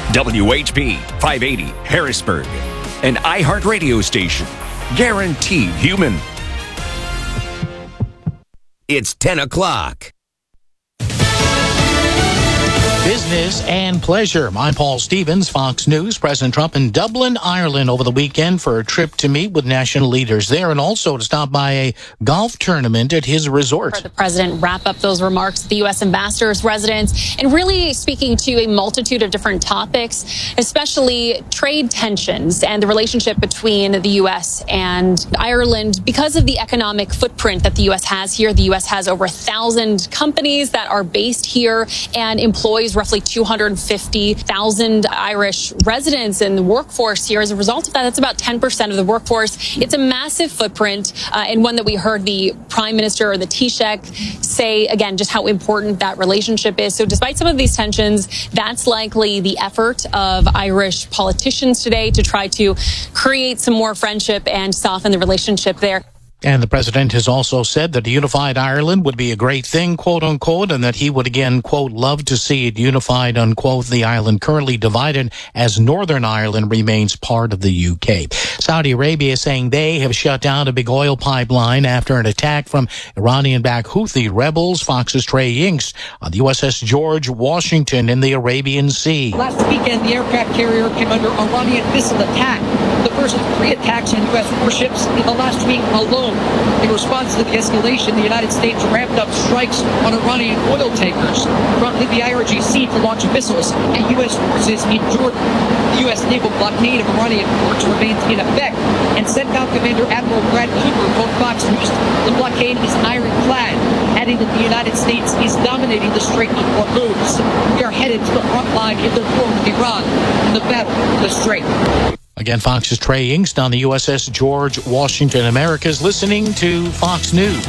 WHP 580 Harrisburg, an iHeartRadio station. Guaranteed human. It's 10 o'clock. Business and pleasure. I'm Paul Stevens, Fox News. President Trump in Dublin, Ireland over the weekend for a trip to meet with national leaders there and also to stop by a golf tournament at his resort. The president wrap up those remarks at the U.S. ambassador's residence and really speaking to a multitude of different topics, especially trade tensions and the relationship between the U.S. and Ireland. Because of the economic footprint that the U.S. has here, the U.S. has over 1,000 companies that are based here and employs roughly 250,000 Irish residents in the workforce here. As a result of that, that's about 10% of the workforce. It's a massive footprint and one that we heard the Prime Minister, or the Taoiseach, say, again, just how important that relationship is. So despite some of these tensions, that's likely the effort of Irish politicians today to try to create some more friendship and soften the relationship there. And the president has also said that a unified Ireland would be a great thing, quote unquote, and that he would again, quote, love to see it unified, unquote, the island currently divided as Northern Ireland remains part of the UK. Saudi Arabia is saying they have shut down a big oil pipeline after an attack from Iranian-backed Houthi rebels. Fox's Trey Yingst on the USS George Washington in the Arabian Sea. Last weekend, the aircraft carrier came under Iranian missile attack. The first of 3 attacks on U.S. warships in the last week alone. In response to the escalation, the United States ramped up strikes on Iranian oil tankers, prompting the IRGC to launch missiles at U.S. forces in Jordan. The U.S. naval blockade of Iranian ports remains in effect, and CENTCOM Commander Admiral Brad Cooper told Fox News the blockade is ironclad, adding that the United States is dominating the Strait of Hormuz. We are headed to the front line in the war with Iran in the battle for the Strait. Again, Fox's Trey Yingst on the USS George Washington. America's listening to Fox News.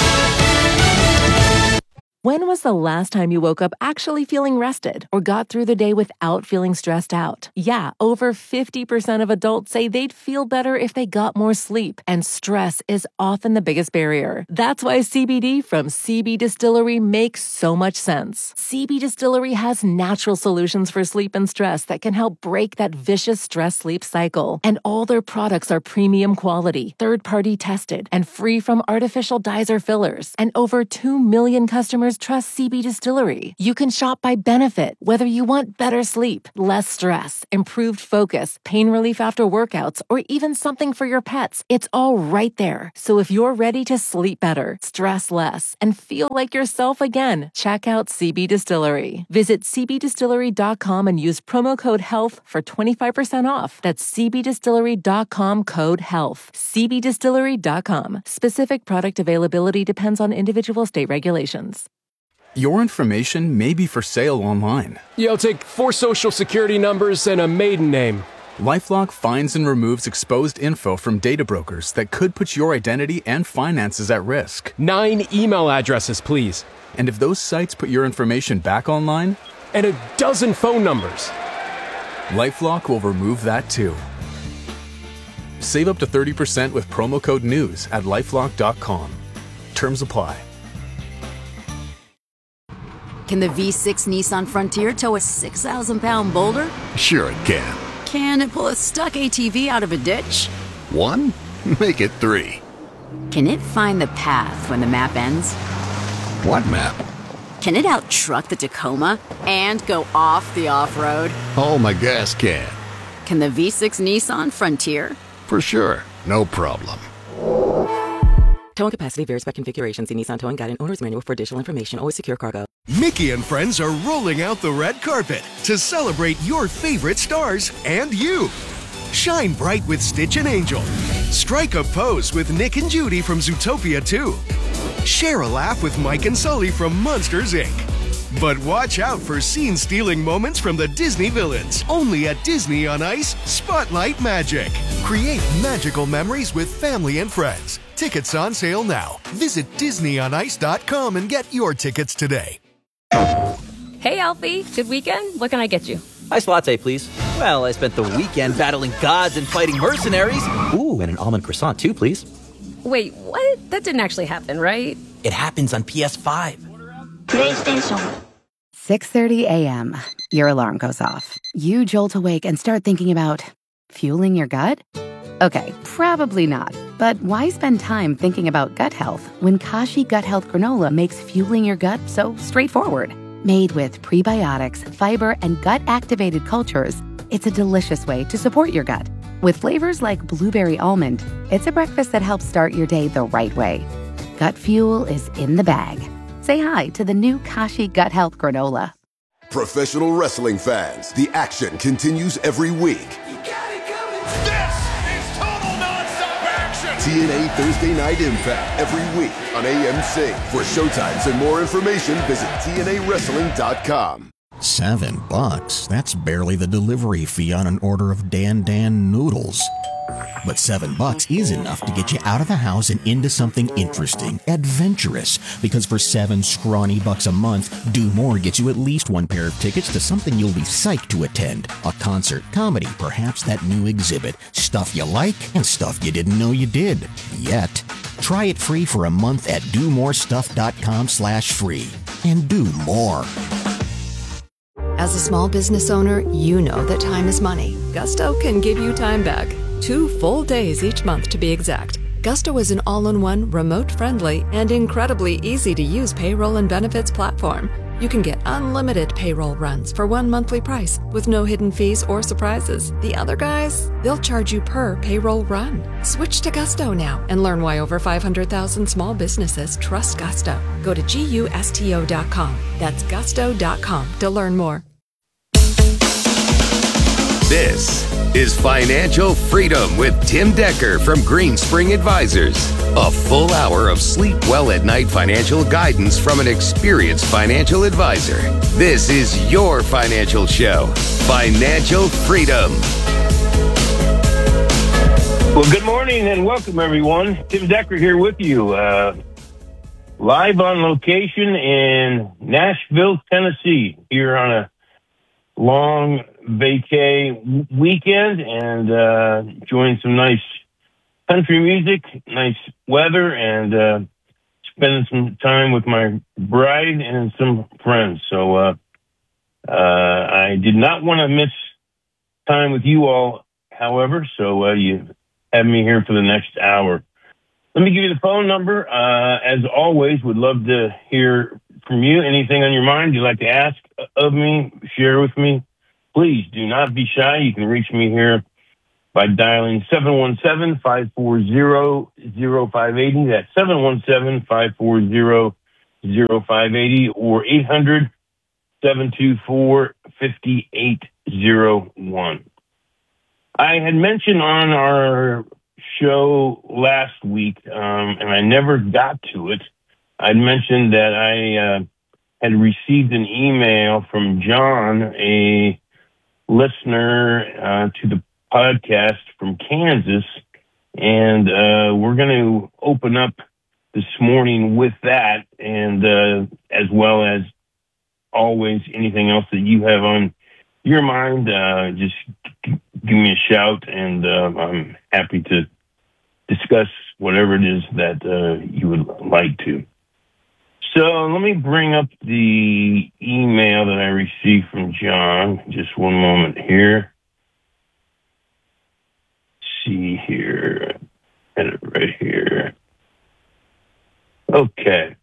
When was the last time you woke up actually feeling rested or got through the day without feeling stressed out? Yeah, over 50% of adults say they'd feel better if they got more sleep, and stress is often the biggest barrier. That's why CBD from CB Distillery makes so much sense. CB Distillery has natural solutions for sleep and stress that can help break that vicious stress-sleep cycle. And all their products are premium quality, third-party tested, and free from artificial dyes or fillers. And over 2 million customers trust CB Distillery. You can shop by benefit, whether you want better sleep, less stress, improved focus, pain relief after workouts, or even something for your pets. It's all right there. So if you're ready to sleep better, stress less, and feel like yourself again, check out CB Distillery. Visit cbdistillery.com and use promo code HEALTH for 25% off. That's cbdistillery.com, code HEALTH. cbdistillery.com. Specific product availability depends on individual state regulations. Your information may be for sale online. You'll take 4 social security numbers and a maiden name. LifeLock finds and removes exposed info from data brokers that could put your identity and finances at risk. 9 email addresses, please. And if those sites put your information back online? And a dozen phone numbers. LifeLock will remove that too. Save up to 30% with promo code NEWS at LifeLock.com. Terms apply. Can the V6 Nissan Frontier tow a 6,000-pound boulder? Sure it can. Can it pull a stuck ATV out of a ditch? 1? Make it 3. Can it find the path when the map ends? What map? Can it out-truck the Tacoma and go off the off-road? Oh, my gas can. Can the V6 Nissan Frontier? For sure. No problem. Towing capacity varies by configuration. See Nissan Towing Guide and Owner's Manual for additional information. Always secure cargo. Mickey and friends are rolling out the red carpet to celebrate your favorite stars and you. Shine bright with Stitch and Angel. Strike a pose with Nick and Judy from Zootopia 2. Share a laugh with Mike and Sully from Monsters, Inc. But watch out for scene-stealing moments from the Disney villains. Only at Disney on Ice, Spotlight Magic. Create magical memories with family and friends. Tickets on sale now. Visit DisneyOnIce.com and get your tickets today. Hey, Alfie. Good weekend? What can I get you? Iced latte, please. Well, I spent the weekend battling gods and fighting mercenaries. Ooh, and an almond croissant, too, please. Wait, what? That didn't actually happen, right? It happens on PS5. PlayStation. 6:30 a.m. Your alarm goes off. You jolt awake and start thinking about fueling your gut? Okay, probably not. But why spend time thinking about gut health when Kashi Gut Health Granola makes fueling your gut so straightforward? Made with prebiotics, fiber, and gut-activated cultures, it's a delicious way to support your gut. With flavors like blueberry almond, it's a breakfast that helps start your day the right way. Gut fuel is in the bag. Say hi to the new Kashi Gut Health Granola. Professional wrestling fans, the action continues every week. TNA Thursday Night Impact every week on AMC. For showtimes and more information, visit TNAWrestling.com. $7? That's barely the delivery fee on an order of Dan noodles. But $7 is enough to get you out of the house and into something interesting, adventurous. Because for $7 scrawny bucks a month, Do More gets you at least one pair of tickets to something you'll be psyched to attend. A concert, comedy, perhaps that new exhibit. Stuff you like and stuff you didn't know you did. Yet. Try it free for a month at domorestuff.com/free. And do more. As a small business owner, you know that time is money. Gusto can give you time back. 2 full days each month to be exact. Gusto is an all-in-one, remote-friendly, and incredibly easy-to-use payroll and benefits platform. You can get unlimited payroll runs for one monthly price with no hidden fees or surprises. The other guys, they'll charge you per payroll run. Switch to Gusto now and learn why over 500,000 small businesses trust Gusto. Go to GUSTO.com. That's gusto.com to learn more. This is Financial Freedom with Tim Decker from Greenspring Advisors. A full hour of sleep well at night financial guidance from an experienced financial advisor. This is your financial show, Financial Freedom. Well, good morning and welcome, everyone. Tim Decker here with you, live on location in Nashville, Tennessee, here on a long vacay weekend and enjoying some nice country music, nice weather, and spending some time with my bride and some friends. So I did not want to miss time with you all, however, so you have me here for the next hour. Let me give you the phone number. As always, would love to hear from you. Anything on your mind you'd like to ask of me, share with me, please do not be shy. You can reach me here by dialing 717-540-0580. That's 717-540-0580 or 800-724-5801. I had mentioned on our show last week, and I never got to it, I'd mentioned that I had received an email from John, a listener to the podcast from Kansas, and we're going to open up this morning with that, and as well as always anything else that you have on your mind, just give me a shout, and I'm happy to discuss whatever it is that you would like to. So let me bring up the email that I received from John. Just one moment here. Let's see here. I had it right here. Okay.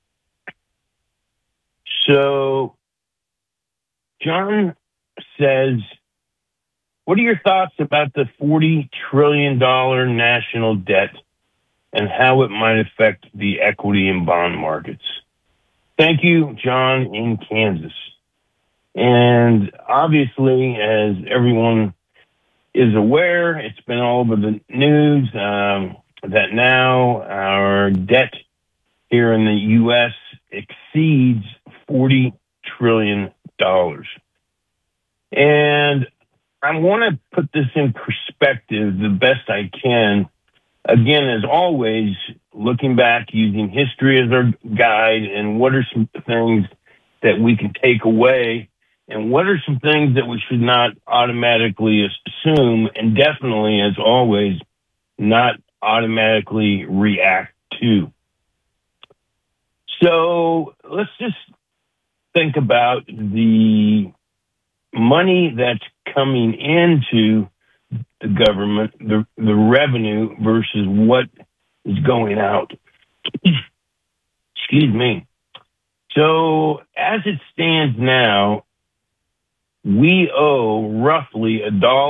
So John says, what are your thoughts about the $40 trillion national debt and how it might affect the equity and bond markets? Thank you, John in Kansas. And obviously, as everyone is aware, it's been all over the news that now our debt here in the U.S. exceeds $40 trillion. And I want to put this in perspective the best I can. Again, as always, looking back, using history as our guide, and what are some things that we can take away, and what are some things that we should not automatically assume, and definitely, as always, not automatically react to. So let's just think about the money that's coming into the government, the revenue versus what is going out. Excuse me. So as it stands now, we owe roughly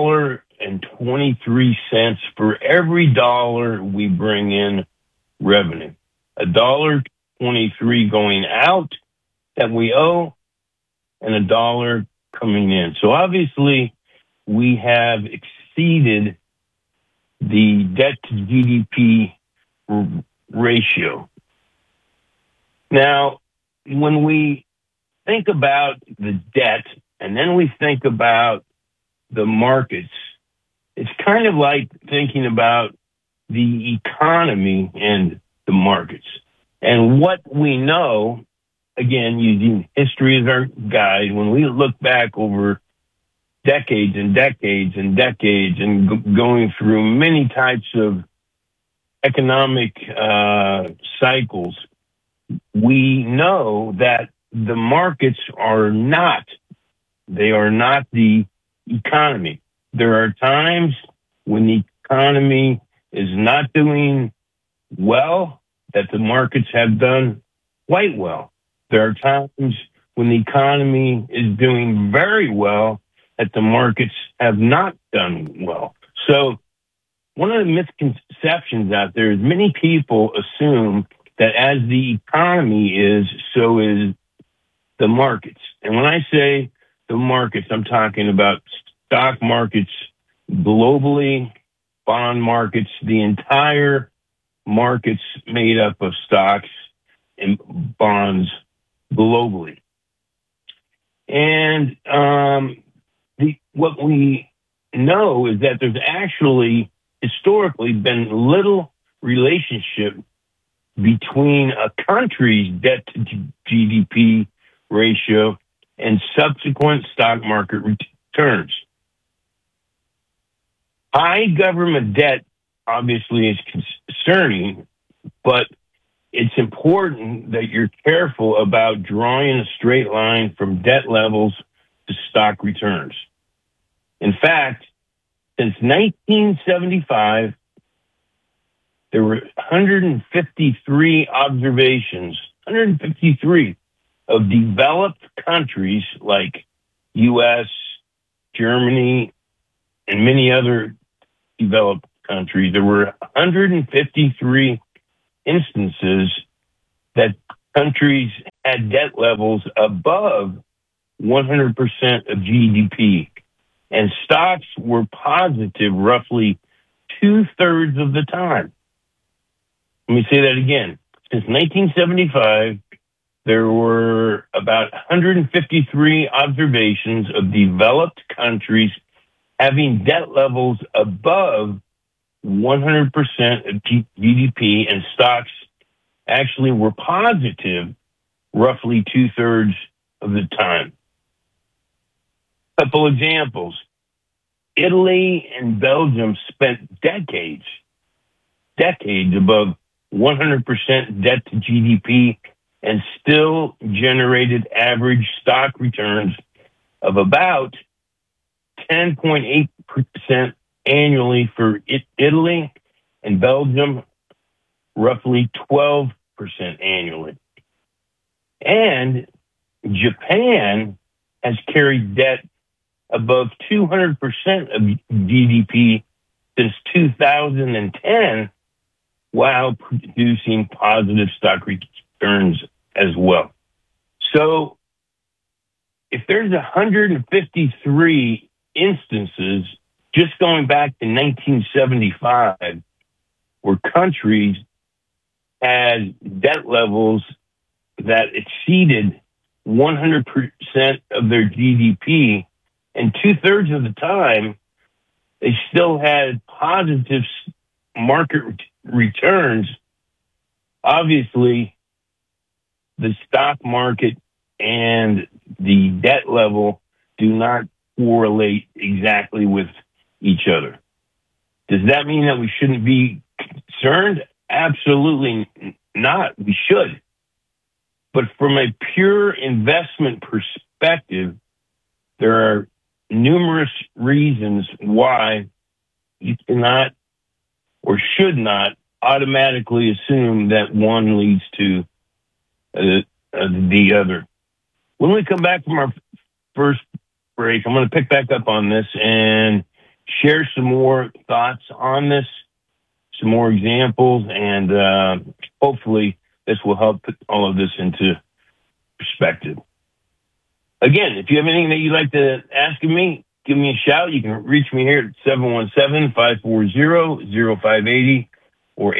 $1.23 for every dollar we bring in revenue. $1.23 going out that we owe, and $1 coming in. So obviously, we have exceeded the debt to GDP ratio. Now, when we think about the debt and then we think about the markets, it's kind of like thinking about the economy and the markets. And what we know, again, using history as our guide, when we look back over decades and decades and decades and going through many types of economic cycles, we know that the markets are not the economy. There are times when the economy is not doing well, that the markets have done quite well. There are times when the economy is doing very well, that the markets have not done well. So one of the misconceptions out there is many people assume that as the economy is, so is the markets. And when I say the markets, I'm talking about stock markets globally, bond markets, the entire markets made up of stocks and bonds globally. And what we know is that there's actually historically been little relationship between a country's debt to GDP ratio and subsequent stock market returns. High government debt obviously is concerning, but it's important that you're careful about drawing a straight line from debt levels to stock returns. In fact, since 1975, there were 153 observations, 153 of developed countries like U.S., Germany, and many other developed countries. There were 153 instances that countries had debt levels above 100% of GDP, and stocks were positive roughly 2/3 of the time. Let me say that again. Since 1975, there were about 153 observations of developed countries having debt levels above 100% of GDP, and stocks actually were positive roughly 2/3 of the time. Couple examples. Italy and Belgium spent decades above 100% debt to GDP and still generated average stock returns of about 10.8% annually for Italy, and Belgium roughly 12% annually. And Japan has carried debt above 200% of GDP since 2010, while producing positive stock returns as well. So if there's 153 instances just going back to 1975 where countries had debt levels that exceeded 100% of their GDP, and 2/3 of the time they still had positive market returns, obviously the stock market and the debt level do not correlate exactly with each other. Does that mean that we shouldn't be concerned? Absolutely not. We should. But from a pure investment perspective, there are numerous reasons why you cannot or should not automatically assume that one leads to the other. When we come back from our first break, I'm going to pick back up on this and share some more thoughts on this, some more examples, and hopefully this will help put all of this into perspective. Again, if you have anything that you'd like to ask of me, give me a shout. You can reach me here at 717-540-0580 or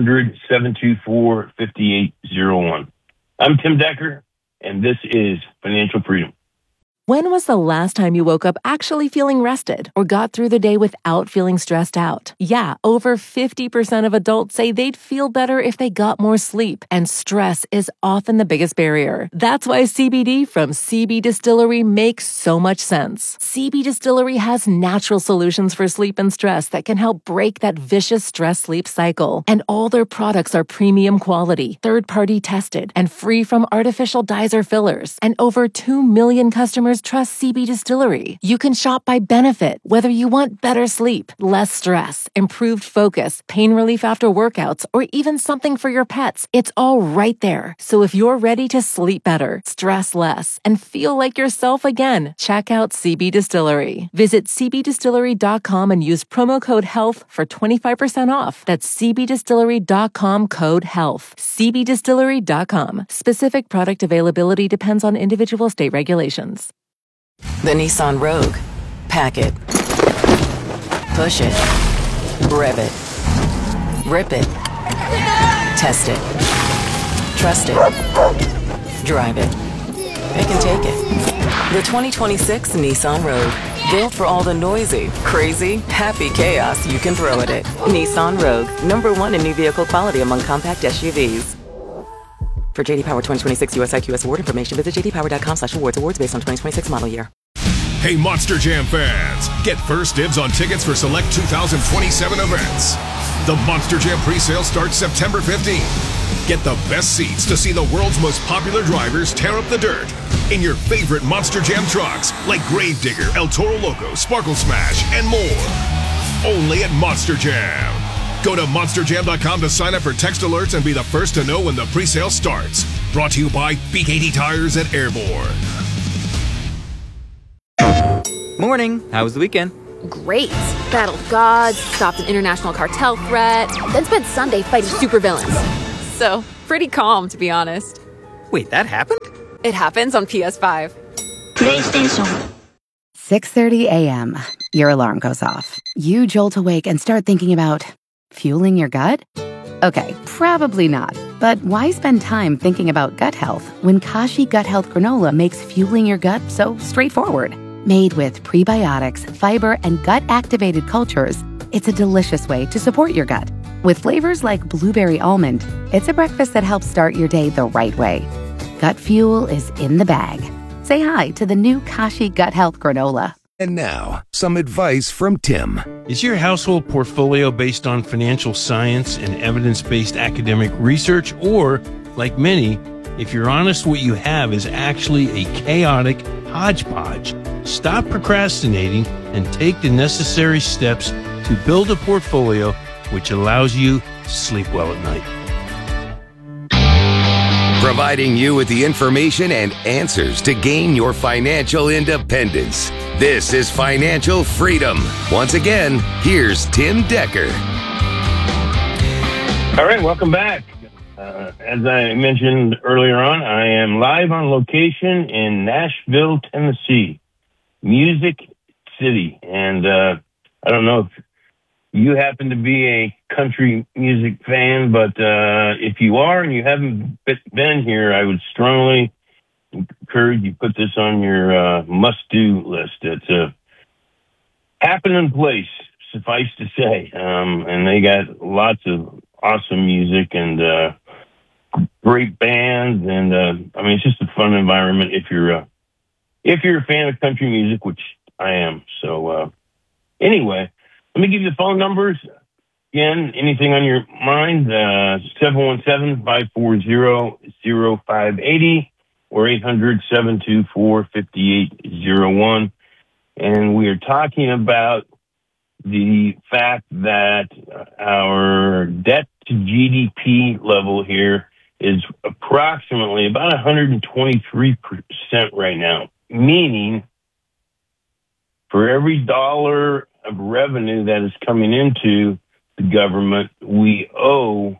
800-724-5801. I'm Tim Decker, and this is Financial Freedom. When was the last time you woke up actually feeling rested or got through the day without feeling stressed out? Yeah, over 50% of adults say they'd feel better if they got more sleep, and stress is often the biggest barrier. That's why CBD from CB Distillery makes so much sense. CB Distillery has natural solutions for sleep and stress that can help break that vicious stress-sleep cycle. And all their products are premium quality, third-party tested, and free from artificial dyes or fillers. And over 2 million customers trust CB Distillery. You can shop by benefit, whether you want better sleep, less stress, improved focus, pain relief after workouts, or even something for your pets. It's all right there. So if you're ready to sleep better, stress less, and feel like yourself again, check out CB Distillery. Visit cbdistillery.com and use promo code HEALTH for 25% off. That's cbdistillery.com code HEALTH. cbdistillery.com. Specific product availability depends on individual state regulations. The Nissan Rogue. Pack it. Push it. Rev it. Rip it. Test it. Trust it. Drive it. It can take it. The 2026 Nissan Rogue. Built for all the noisy, crazy, happy chaos you can throw at it. Nissan Rogue. #1 in new vehicle quality among compact SUVs. For JD Power 2026 US IQS award information, visit jdpower.com/awards. Awards based on 2026 model year. Hey, Monster Jam fans! Get first dibs on tickets for select 2027 events. The Monster Jam presale starts September 15th. Get the best seats to see the world's most popular drivers tear up the dirt in your favorite Monster Jam trucks like Gravedigger, El Toro Loco, Sparkle Smash, and more. Only at Monster Jam. Go to monsterjam.com to sign up for text alerts and be the first to know when the presale starts. Brought to you by BKT Tires and Airborne. Morning. How was the weekend? Great. Battled gods, stopped an international cartel threat, then spent Sunday fighting supervillains. So, pretty calm, to be honest. Wait, that happened? It happens on PS5. PlayStation. 6:30 a.m. Your alarm goes off. You jolt awake and start thinking about fueling your gut? Okay, probably not. But why spend time thinking about gut health when Kashi Gut Health Granola makes fueling your gut so straightforward? Made with prebiotics, fiber, and gut-activated cultures, it's a delicious way to support your gut. With flavors like blueberry almond, it's a breakfast that helps start your day the right way. Gut fuel is in the bag. Say hi to the new Kashi Gut Health Granola. And now, some advice from Tim. Is your household portfolio based on financial science and evidence-based academic research? Or, like many, if you're honest, what you have is actually a chaotic hodgepodge? Stop procrastinating and take the necessary steps to build a portfolio which allows you to sleep well at night. Providing you with the information and answers to gain your financial independence. This is Financial Freedom. Once again, here's Tim Decker. All right, welcome back. As I mentioned earlier on, I am live on location in Nashville, Tennessee, Music City. And I don't know if you happen to be a country music fan, but if you are and you haven't been here, I would strongly encourage you put this on your must-do list. It's a happening place, suffice to say. And they got lots of awesome music and great bands, and I mean, it's just a fun environment if you're a fan of country music, which I am. So anyway, let me give you the phone numbers. again, anything on your mind, 717-540-0580 or 800-724-5801. And we are talking about the fact that our debt to GDP level here is approximately about 123% right now, meaning for every dollar of revenue that is coming into the government, we owe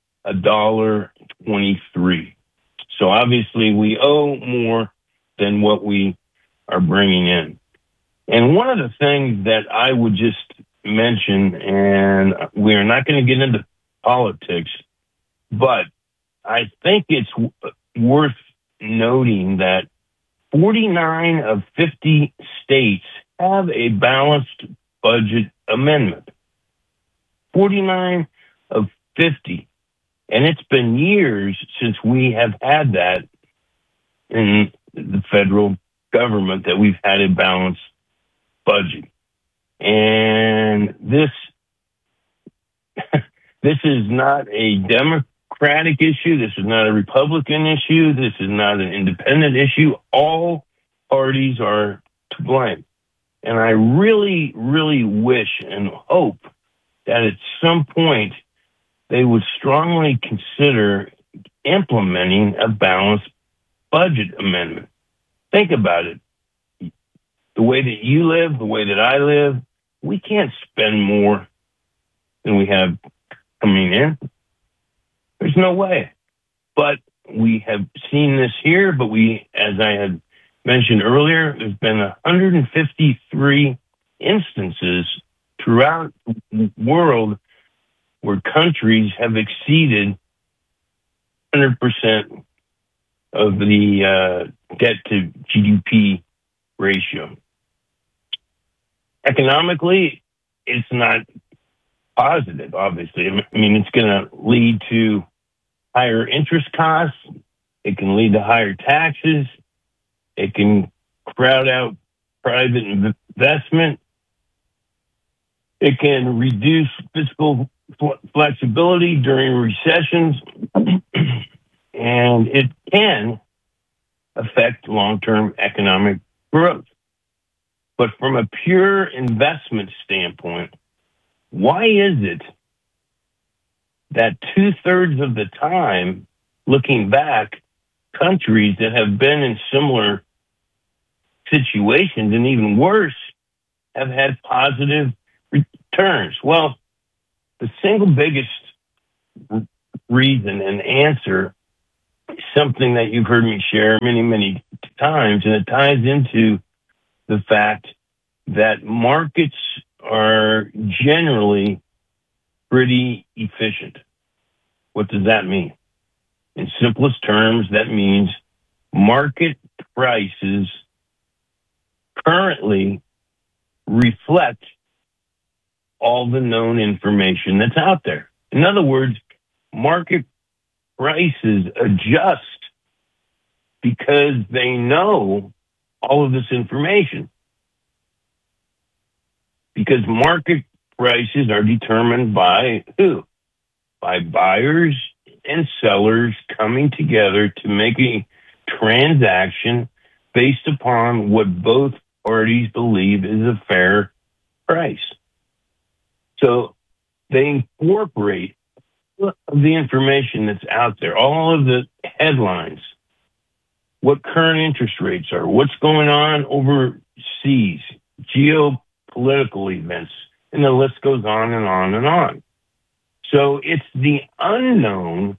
$1.23. So obviously we owe more than what we are bringing in. And one of the things that I would just mention, and we are not going to get into politics, but I think it's worth noting that 49 of 50 states have a balanced budget amendment. 49 of 50. And it's been years since we have had that in the federal government, that we've had a balanced budget. And this is not a Democratic issue. This is not a Republican issue. This is not an independent issue. All parties are to blame. And I really, really wish and hope that at some point they would strongly consider implementing a balanced budget amendment. Think about it. The way that you live, the way that I live, we can't spend more than we have coming in. There's no way. But we have seen this here, but as I had mentioned earlier, there's been 153 instances throughout the world where countries have exceeded 100% of the debt to GDP ratio. Economically, it's not positive, obviously. I mean, it's going to lead to higher interest costs. It can lead to higher taxes. It can crowd out private investment. It can reduce fiscal flexibility during recessions. And it can affect long-term economic growth. But from a pure investment standpoint, why is it that 2/3 of the time, looking back, countries that have been in similar situations and even worse have had positive returns? Well, the single biggest reason and answer is something that you've heard me share many, many times, and it ties into the fact that markets are generally pretty efficient. What does that mean? In simplest terms, that means market prices currently reflect all the known information that's out there. In other words, market prices adjust because they know all of this information. Because market prices are determined by who? By buyers and sellers coming together to make a transaction based upon what both parties believe is a fair price. So they incorporate all of the information that's out there, all of the headlines, what current interest rates are, what's going on overseas, geopolitical events, and the list goes on and on and on. So it's the unknown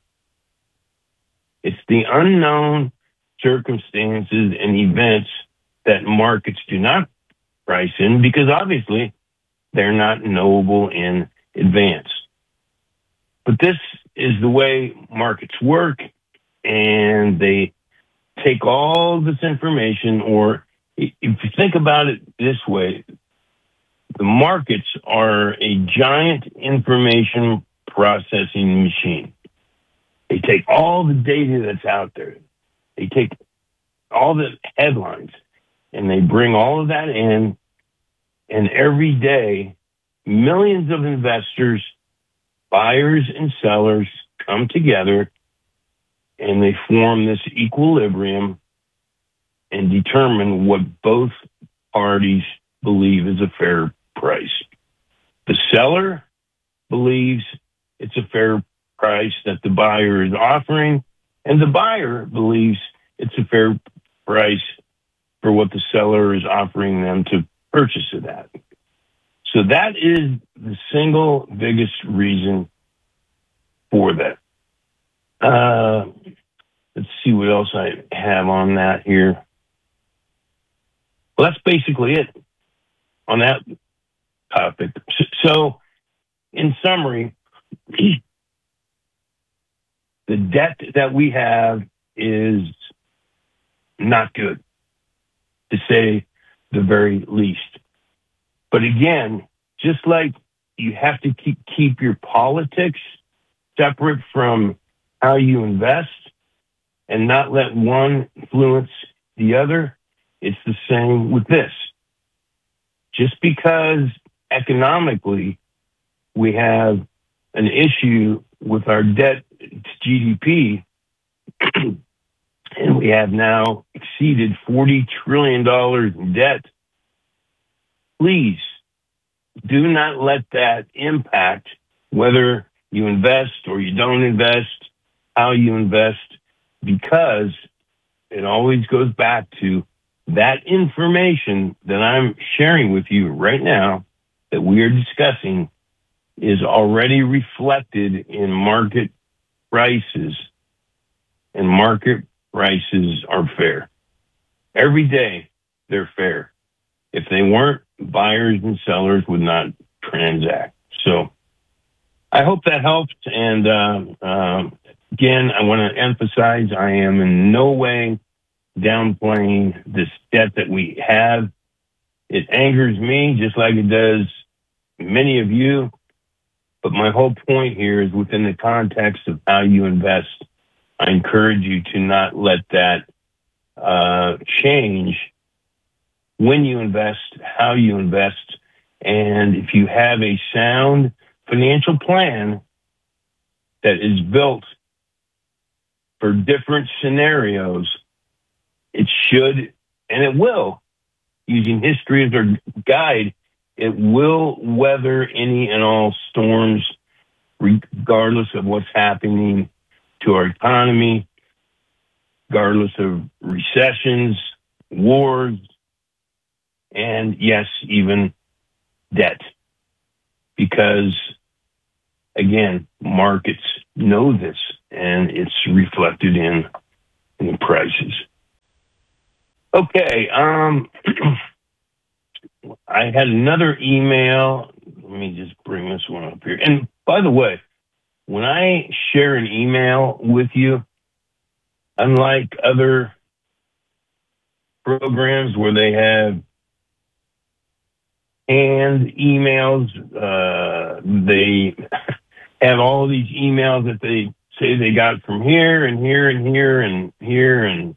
circumstances and events that markets do not price in, because obviously they're not knowable in advance. But this is the way markets work, and they take all this information, or if you think about it this way, the markets are a giant information processing machine. They take all the data that's out there. They take all the headlines, and they bring all of that in, and every day, millions of investors buyers and sellers come together and they form this equilibrium and determine what both parties believe is a fair price. The seller believes it's a fair price that the buyer is offering, and the buyer believes it's a fair price for what the seller is offering them to purchase it at. So that is the single biggest reason for that. Let's see what else I have on that here. Well, that's basically it on that topic. So, in summary, the debt that we have is not good, to say the very least. But again, just like you have to keep your politics separate from how you invest and not let one influence the other, it's the same with this. Just because economically we have an issue with our debt to GDP, and we have now exceeded $40 trillion in debt, please do not let that impact whether you invest or you don't invest, how you invest, because it always goes back to that information that I'm sharing with you right now that we are discussing is already reflected in market prices, and market prices are fair. Every day they're fair. If they weren't, buyers and sellers would not transact. So I hope that helps. And again, I want to emphasize I am in no way downplaying this debt that we have. It angers me just like it does many of you. But my whole point here is within the context of how you invest. I encourage you to not let that change when you invest, how you invest. And if you have a sound financial plan that is built for different scenarios, it should, and it will, using history as our guide, it will weather any and all storms, regardless of what's happening to our economy, regardless of recessions, wars, and yes, even debt. Because, again, markets know this, and it's reflected in prices. Okay, I had another email. Let me just bring this one up here. And by the way, when I share an email with you, unlike other programs where they have hand emails, they have all these emails that they say they got from here and here and here and here, and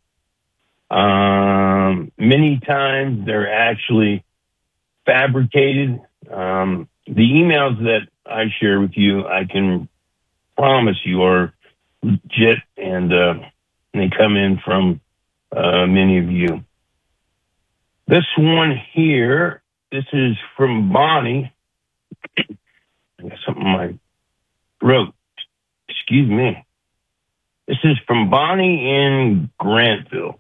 many times they're actually fabricated. The emails that I share with you, I can promise you are legit, and they come in from many of you. This one here, this is from Bonnie. I got something in my throat. Excuse me. This is from Bonnie in Grantville.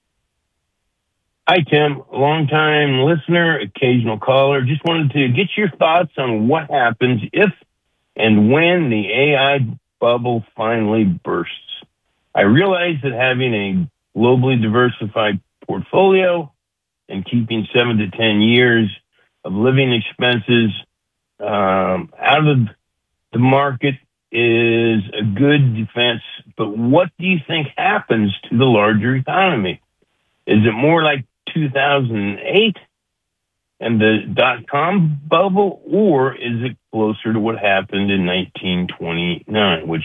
Hi, Tim. Longtime listener, occasional caller. Just wanted to get your thoughts on what happens if and when the AI bubble finally bursts. I realize that having a globally diversified portfolio and keeping 7 to 10 years of living expenses out of the market is a good defense. But what do you think happens to the larger economy? Is it more like 2008 and the dot-com bubble, or is it closer to what happened in 1929, which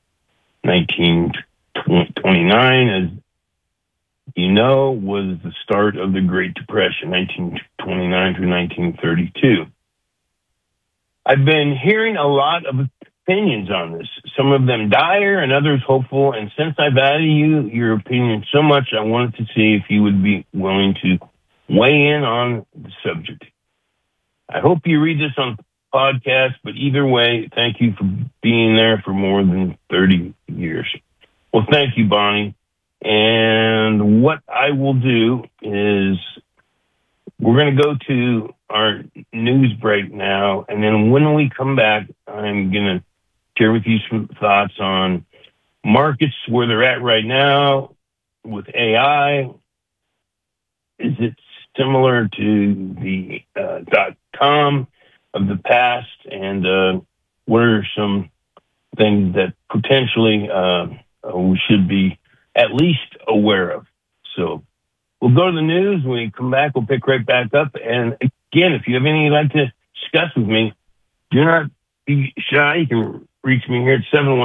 1929, as you know, was the start of the Great Depression, 1929 through 1932. I've been hearing a lot of opinions on this. Some of them dire and others hopeful. And since I value your opinion so much, I wanted to see if you would be willing to weigh in on the subject. I hope you read this on podcast, but either way, thank you for being there for more than 30 years. Well, thank you, Bonnie. And what I will do is we're going to go to our news break now. And then when we come back, I'm going to share with you some thoughts on markets, where they're at right now with AI. Is it similar to the .com of the past? And what are some things that potentially we should be at least aware of? So we'll go to the news. When we come back, we'll pick right back up. And again, if you have anything you'd like to discuss with me, do not be shy. You can reach me here at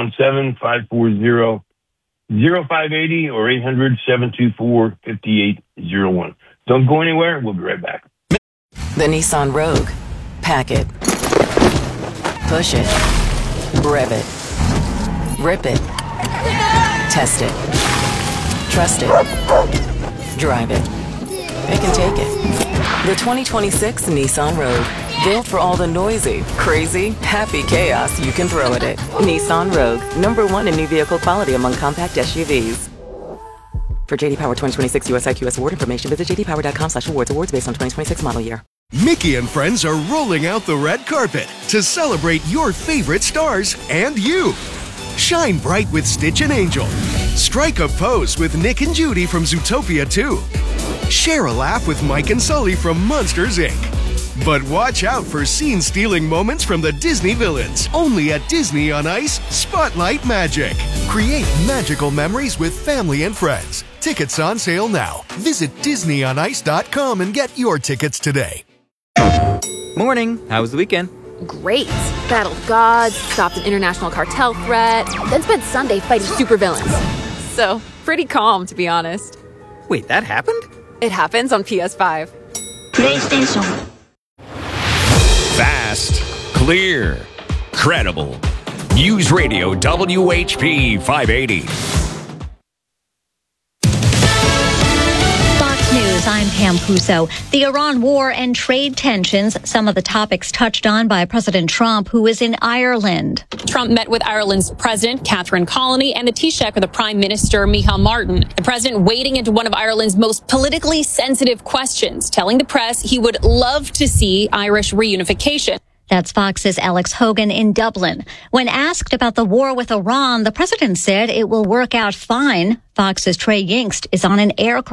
717-540-0580 or 800-724-5801. Don't go anywhere. We'll be right back. The Nissan Rogue. Pack it. Push it. Rev it. Rip it. Test it. Trust it. Drive it. It can take it. The 2026 Nissan Rogue. Built for all the noisy, crazy, happy chaos you can throw at it. Nissan Rogue. #1 in new vehicle quality among compact SUVs. For JD Power 2026 US IQS award information, visit jdpower.com/awards. Awards based on 2026 model year. Mickey and friends are rolling out the red carpet to celebrate your favorite stars and you. Shine bright with Stitch and Angel. Strike a pose with Nick and Judy from Zootopia 2. Share a laugh with Mike and Sully from Monsters, Inc. But watch out for scene-stealing moments from the Disney villains. Only at Disney on Ice, Spotlight Magic. Create magical memories with family and friends. Tickets on sale now. Visit DisneyOnIce.com and get your tickets today. Morning. How was the weekend? Great. Battled gods, stopped an international cartel threat, then spent Sunday fighting supervillains. So, pretty calm, to be honest. Wait, that happened? It happens on PS5. PlayStation. Fast, clear, credible. News Radio WHP 580. News, I'm Pam Puso. The Iran war and trade tensions, some of the topics touched on by President Trump, who is in Ireland. Trump met with Ireland's President, Catherine Colony, and the Taoiseach of the Prime Minister, Micheál Martin. The president wading into one of Ireland's most politically sensitive questions, telling the press he would love to see Irish reunification. That's Fox's Alex Hogan in Dublin. When asked about the war with Iran, the president said it will work out fine. Fox's Trey Yingst is on an aircraft.